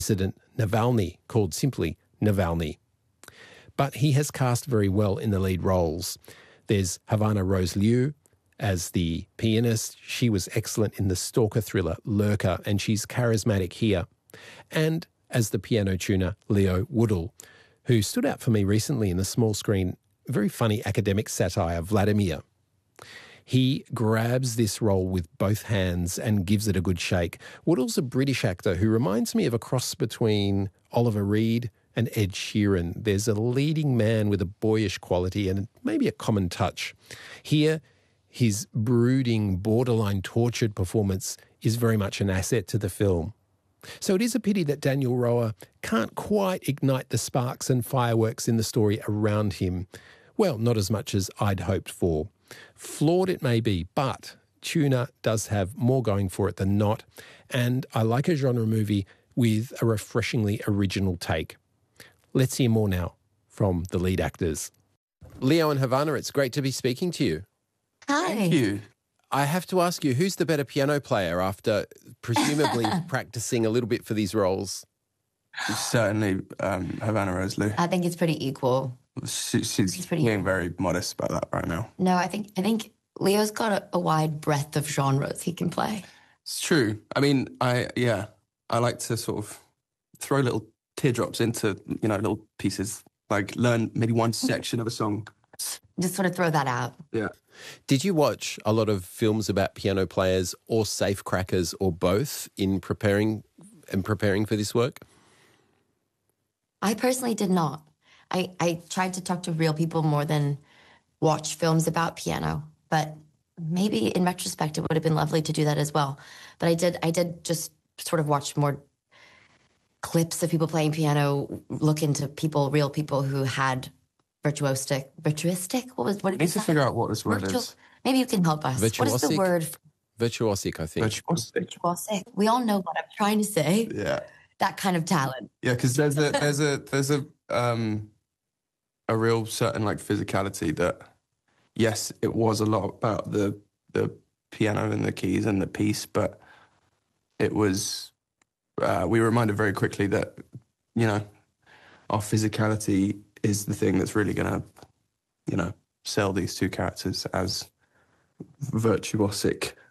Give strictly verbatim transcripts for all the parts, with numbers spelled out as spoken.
President Navalny, called simply Navalny. But he has cast very well in the lead roles. There's Havana Rose Liu as the pianist. She was excellent in the stalker thriller Lurker, and she's charismatic here. And as the piano tuner Leo Woodall, who stood out for me recently in the small screen, very funny academic satire Vladimir. He grabs this role with both hands and gives it a good shake. Woodall's a British actor who reminds me of a cross between Oliver Reed and Ed Sheeran. There's a leading man with a boyish quality and maybe a common touch. Here, his brooding, borderline tortured performance is very much an asset to the film. So it is a pity that Daniel Roher can't quite ignite the sparks and fireworks in the story around him. Well, not as much as I'd hoped for. Flawed it may be, but Tuna does have more going for it than not, and I like a genre movie with a refreshingly original take. Let's hear more now from the lead actors. Leo and Havana, it's great to be speaking to you. Hi. Thank you. I have to ask you, who's the better piano player after presumably practicing a little bit for these roles? Certainly um, Havana Rose Liu. I think it's pretty equal. She, she's She's pretty- being very modest about that right now. No, I think I think Leo's got a, a wide breadth of genres he can play. It's true. I mean, I yeah, I like to sort of throw little teardrops into, you know, little pieces, like learn maybe one section of a song. Just sort of throw that out. Yeah. Did you watch a lot of films about piano players or safecrackers or both in preparing and preparing for this work? I personally did not. I, I tried to talk to real people more than watch films about piano, but maybe in retrospect it would have been lovely to do that as well. But I did I did just sort of watch more clips of people playing piano, look into people, real people who had virtuosic, virtuistic? What was what? I need to figure out what this word Virtu- is. Maybe you can help us. What is the Virtuosic? word? Virtuosic, I think. Virtuosic. Virtuosic. We all know what I'm trying to say. Yeah. That kind of talent. Yeah, because there's a there's a there's a um a real certain like physicality that, yes, it was a lot about the the piano and the keys and the piece, but it was uh, we were reminded very quickly that, you know, our physicality is the thing that's really gonna, you know, sell these two characters as virtuosic.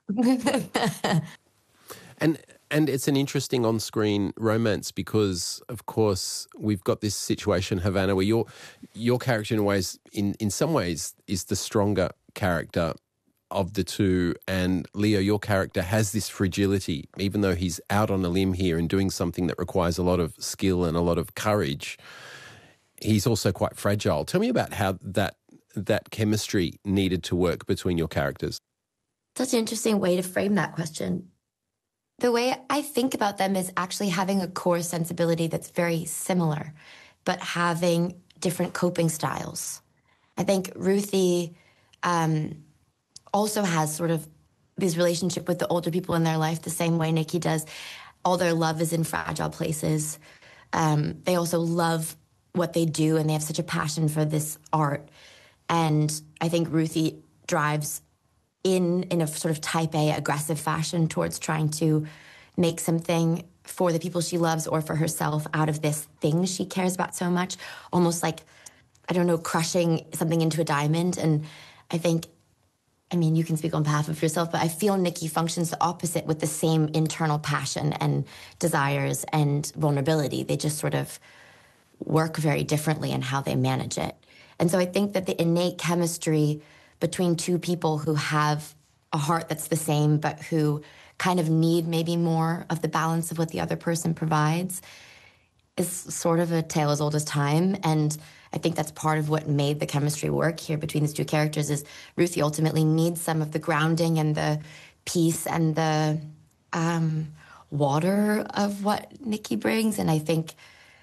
And and it's an interesting on-screen romance because, of course, we've got this situation, Havana, where your your character, in ways, in, in some ways, is the stronger character of the two, and Leo, your character, has this fragility, even though he's out on a limb here and doing something that requires a lot of skill and a lot of courage. He's also quite fragile. Tell me about how that that chemistry needed to work between your characters. Such an interesting way to frame that question. The way I think about them is actually having a core sensibility that's very similar, but having different coping styles. I think Ruthie um, also has sort of this relationship with the older people in their life the same way Nikki does. All their love is in fragile places. Um, they also love what they do, and they have such a passion for this art. And I think Ruthie drives in in a sort of type A aggressive fashion towards trying to make something for the people she loves or for herself out of this thing she cares about so much, almost like, I don't know, crushing something into a diamond. And I think, I mean, you can speak on behalf of yourself, but I feel Nikki functions the opposite with the same internal passion and desires and vulnerability. They just sort of work very differently in how they manage it. And so I think that the innate chemistry between two people who have a heart that's the same, but who kind of need maybe more of the balance of what the other person provides is sort of a tale as old as time. And I think that's part of what made the chemistry work here between these two characters is Ruthie ultimately needs some of the grounding and the peace and the um, water of what Nikki brings. And I think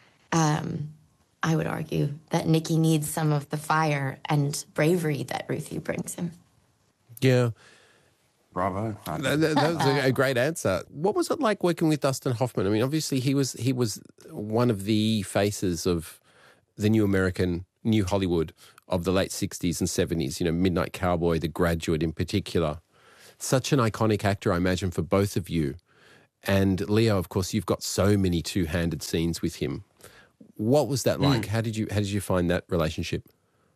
um, I would argue that Nikki needs some of the fire and bravery that Ruthie brings him. Yeah. Bravo. That, that, that was a, a great answer. What was it like working with Dustin Hoffman? I mean, obviously he was he was one of the faces of the new American, new Hollywood of the late sixties and seventies, you know, Midnight Cowboy, The Graduate in particular. Such an iconic actor, I imagine, for both of you. And Leo, of course, you've got so many two-handed scenes with him. What was that like? Mm. How did you how did you find that relationship?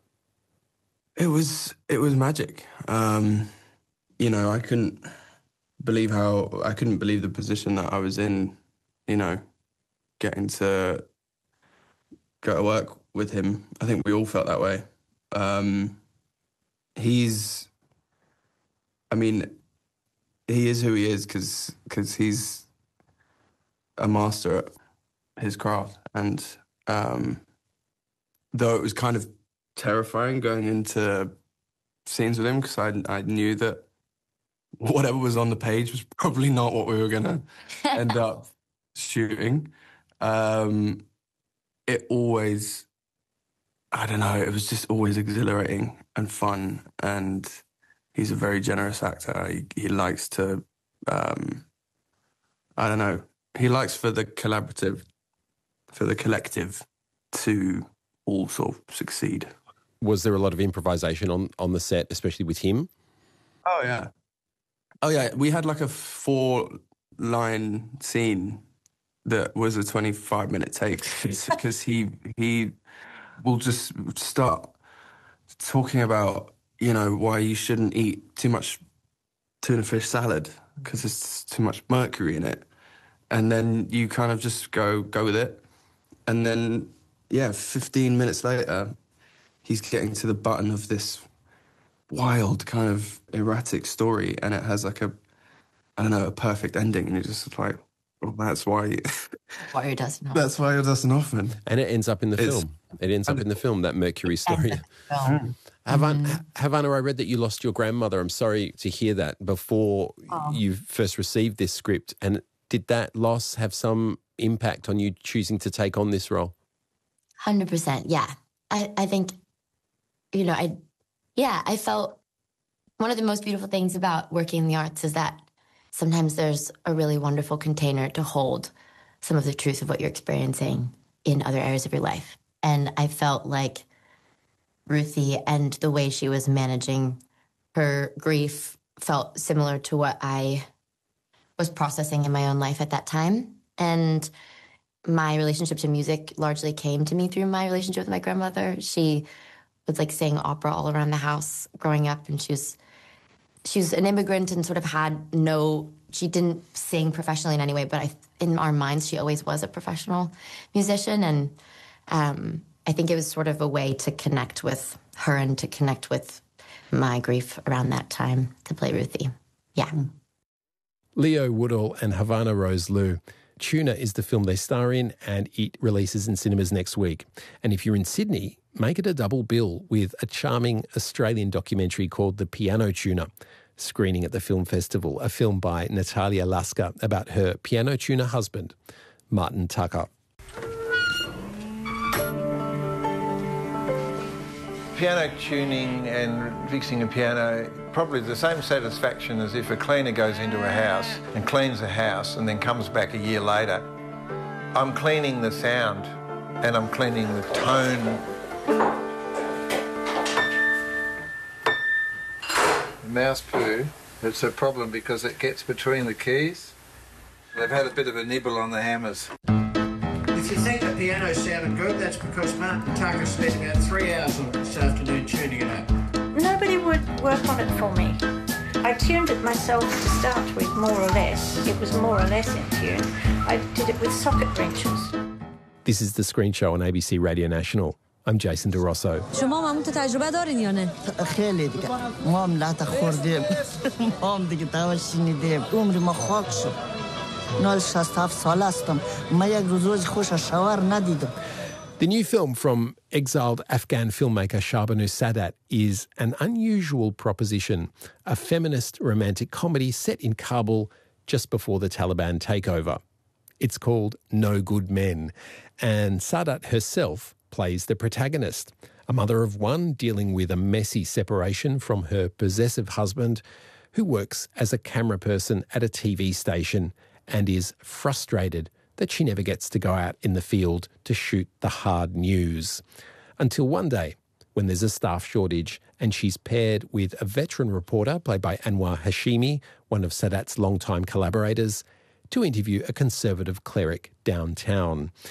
It was it was magic. Um, you know, I couldn't believe how I couldn't believe the position that I was in. You know, getting to go to work with him. I think we all felt that way. Um, he's, I mean, he is who he is because because he's a master at his craft. And um, though it was kind of terrifying going into scenes with him because I, I knew that whatever was on the page was probably not what we were going to end up shooting. Um, it always, I don't know, it was just always exhilarating and fun. And he's a very generous actor. He, he likes to, um, I don't know, he likes for the collaborative, for the collective to all sort of succeed. Was there a lot of improvisation on, on the set, especially with him? Oh, yeah. Oh, yeah. We had like a four-line scene that was a twenty-five minute take because he he will just start talking about, you know, why you shouldn't eat too much tuna fish salad because there's too much mercury in it. And then you kind of just go go with it. And then, yeah, fifteen minutes later, he's getting to the button of this wild kind of erratic story, and it has like a, I don't know, a perfect ending. And you're just like, well, that's why. Why you're Dustin Hoffman. That's why you're Dustin Hoffman. And it ends up in the It's- film. It ends up in the film, that Mercury story. Film. Havana, Havana, I read that you lost your grandmother. I'm sorry to hear that before Oh. you first received this script. And did that loss have some impact on you choosing to take on this role? one hundred percent. Yeah. I, I think, you know, I, yeah, I felt one of the most beautiful things about working in the arts is that sometimes there's a really wonderful container to hold some of the truth of what you're experiencing in other areas of your life. And I felt like Ruthie and the way she was managing her grief felt similar to what I was processing in my own life at that time. And my relationship to music largely came to me through my relationship with my grandmother. She would like sing opera all around the house growing up, and she was she was an immigrant and sort of had no, she didn't sing professionally in any way, but I, in our minds, she always was a professional musician. And um, I think it was sort of a way to connect with her and to connect with my grief around that time to play Ruthie. Yeah. Leo Woodall and Havana Rose Liu. Tuna is the film they star in, and it releases in cinemas next week. And if you're in Sydney, make it a double bill with a charming Australian documentary called The Piano Tuner, screening at the film festival, a film by Natalia Laska about her piano tuner husband, Martin Tucker. Piano tuning and fixing a piano, probably the same satisfaction as if a cleaner goes into a house and cleans a house and then comes back a year later. I'm cleaning the sound and I'm cleaning the tone. Mouse poo, it's a problem because it gets between the keys. They've had a bit of a nibble on the hammers. If you think the piano sounded good, that's because Martin Tucker spent about three hours on it this afternoon tuning it up. Nobody would work on it for me. I tuned it myself to start with, more or less. It was more or less in tune. I did it with socket wrenches. This is The Screen Show on A B C Radio National. I'm Jason De Rosso. شما معمول تجربه دارین یا نه؟ خیلی دیگه ما هم لحظه خوردیم ما هم دیگه دوا شنیدیم عمر ما خاک شد نال شصت و هفت ساله هستم ما یک روز روز خوش شاور ندیدم. The new film from exiled Afghan filmmaker Shabanoo Sadat is an unusual proposition, a feminist romantic comedy set in Kabul just before the Taliban takeover. It's called No Good Men, and Sadat herself plays the protagonist, a mother of one dealing with a messy separation from her possessive husband who works as a camera person at a T V station and is frustrated that she never gets to go out in the field to shoot the hard news. Until one day, when there's a staff shortage and she's paired with a veteran reporter played by Anwar Hashimi, one of Sadat's longtime collaborators, to interview a conservative cleric downtown.